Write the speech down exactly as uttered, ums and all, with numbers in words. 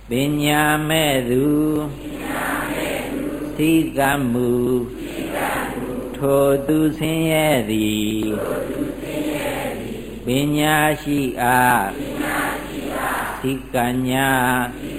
ပညာမဲ့သူသိကမှုထိုသူဆင်းရဲသည်ပညာရှိအားသိကညာ